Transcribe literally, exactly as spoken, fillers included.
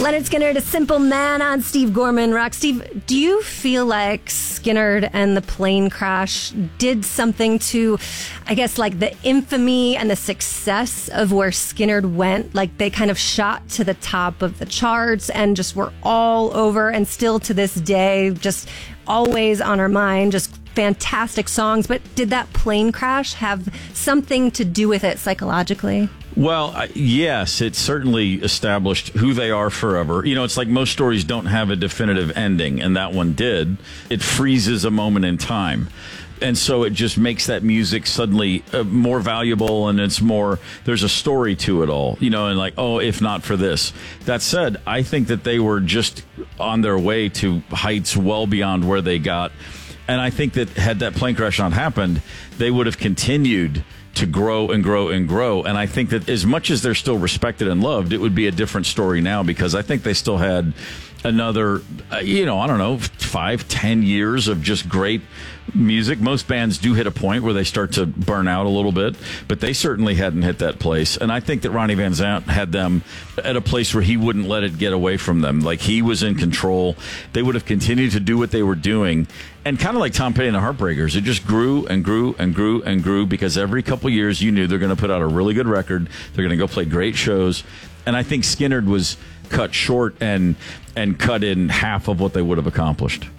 Lynyrd Skynyrd, A Simple Man on Steve Gorman Rock. Steve, do you feel like Skynyrd and the plane crash did something to, I guess, like the infamy and the success of where Skynyrd went? Like they kind of shot to the top of the charts and just were all over, and still to this day, just always on our mind, just fantastic songs. But did that plane crash have something to do with it psychologically? Well, I- yes, it certainly established who they are forever. You know, it's like most stories don't have a definitive ending, and that one did. It freezes a moment in time. And so it just makes that music suddenly uh, more valuable, and it's more, there's a story to it all, you know, and like, oh, if not for this. That said, I think that they were just on their way to heights well beyond where they got. And I think that had that plane crash not happened, they would have continued to grow and grow and grow. And I think that as much as they're still respected and loved, it would be a different story now, because I think they still had another, uh, you know, I don't know, five, ten years of just great music. Most bands do hit a point where they start to burn out a little bit, but they certainly hadn't hit that place. And I think that Ronnie Van Zant had them at a place where he wouldn't let it get away from them. Like he was in control. They would have continued to do what they were doing. And kind of like Tom Petty and the Heartbreakers, it just grew and grew and grew and grew, because every couple years you knew they're going to put out a really good record. They're going to go play great shows. And I think Skynyrd was cut short and and cut in half of what they would have accomplished.